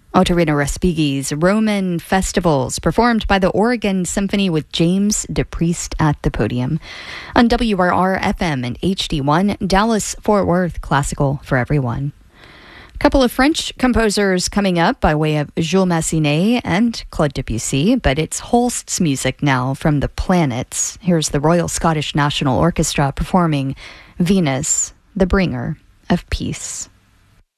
Otorino Respighi's Roman Festivals, performed by the Oregon Symphony with James DePriest at the podium. On WRR FM and HD1, Dallas Fort Worth Classical for Everyone. A couple of French composers coming up by way of Jules Massenet and Claude Debussy, but it's Holst's music now from The Planets. Here's the Royal Scottish National Orchestra performing Venus, the Bringer of Peace.